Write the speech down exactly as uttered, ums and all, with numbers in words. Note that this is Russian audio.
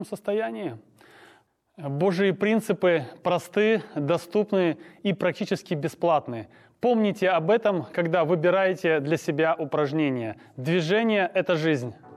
состоянии. Божьи принципы просты, доступны и практически бесплатны. Помните об этом, когда выбираете для себя упражнения. Движение – это жизнь.